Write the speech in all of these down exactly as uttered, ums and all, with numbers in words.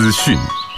资讯。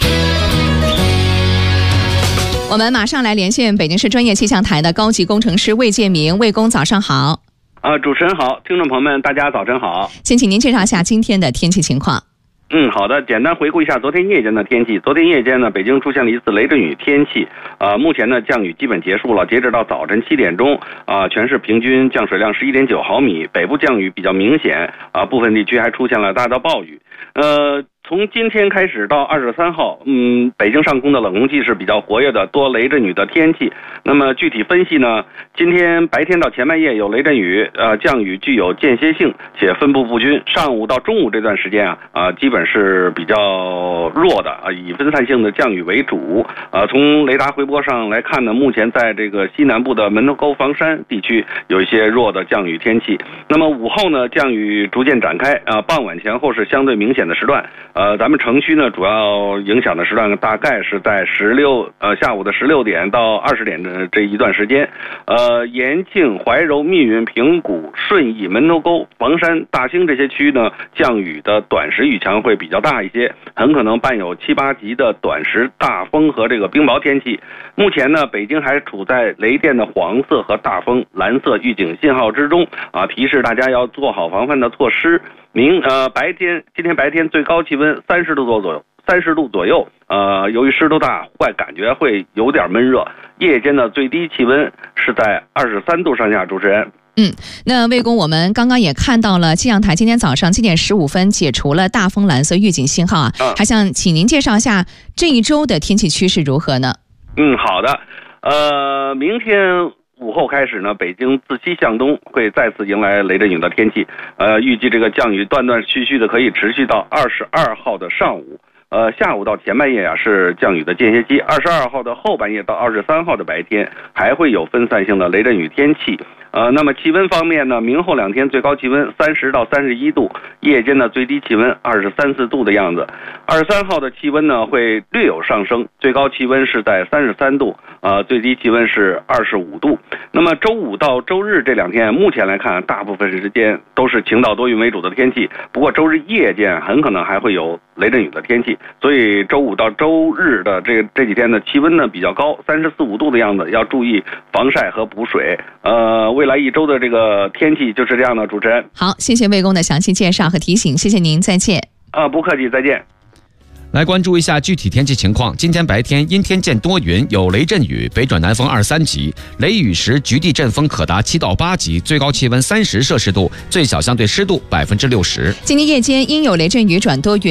我们马上来连线北京市专业气象台的高级工程师魏建明，魏工早上好。 啊，主持人好，听众朋友们，大家早晨好。 先请您介绍一下今天的天气情况。 嗯，好的，简单回顾一下昨天夜间的天气。昨天夜间呢，北京出现了一次雷阵雨天气，呃，目前呢降雨基本结束了，截止到早晨七点钟，啊、呃，全市平均降水量十一点九毫米，北部降雨比较明显，啊、呃，部分地区还出现了大到暴雨，呃。从今天开始到二十三号，嗯，北京上空的冷空气是比较活跃的，多雷阵雨的天气。那么具体分析呢，今天白天到前半夜有雷阵雨，呃，降雨具有间歇性且分布不均。上午到中午这段时间啊，啊、呃，基本是比较弱的啊，以分散性的降雨为主。呃，从雷达回波上来看呢，目前在这个西南部的门头沟、房山地区有一些弱的降雨天气。那么午后呢，降雨逐渐展开，啊、呃，傍晚前后是相对明显的时段。呃，咱们城区呢，主要影响的时段大概是在十六呃下午的十六点到二十点的这一段时间。呃，延庆、怀柔、密云、平谷、顺义、门头沟、房山、大兴这些区呢，降雨的短时雨强会比较大一些，很可能伴有七八级的短时大风和这个冰雹天气。目前呢，北京还处在雷电的黄色和大风蓝色预警信号之中啊，提示大家要做好防范的措施。明呃白天，今天白天最高气温三十度左右，三十度左右。呃，由于湿度大，会感觉会有点闷热。夜间的最低气温是在二十三度上下。主持人， 嗯，那魏工，我们刚刚也看到了气象台今天早上七点十五分解除了大风蓝色预警信号啊， 嗯、 还想请您介绍一下这一周的天气趋势如何呢？ 嗯，好的。呃，明天午后开始呢，北京自西向东会再次迎来雷阵雨的天气，呃，预计这个降雨断断续续的可以持续到二十二号的上午，呃，下午到前半夜啊是降雨的间歇期，二十二号的后半夜到二十三号的白天还会有分散性的雷阵雨天气。呃，那么气温方面呢，明后两天最高气温三十到三十一度，夜间的最低气温二十三四度的样子。二十三号的气温呢会略有上升，最高气温是在三十三度，呃，最低气温是二十五度。那么周五到周日这两天，目前来看，大部分时间都是晴到多云为主的天气。不过周日夜间很可能还会有雷阵雨的天气，所以周五到周日的这这几天的气温呢比较高，三十四五度的样子，要注意防晒和补水。呃，未来一周的这个天气就是这样的。主持人， 好，谢谢魏工的详细介绍和提醒，谢谢您，再见。 啊，不客气，再见。 来关注一下具体天气情况。今天白天阴天见多云，有雷阵雨，北转南风二三级，雷雨时局地阵风可达七到八级，最高气温三十摄氏度，最小相对湿度百分之六十。 今天夜间阴有雷阵雨转多云。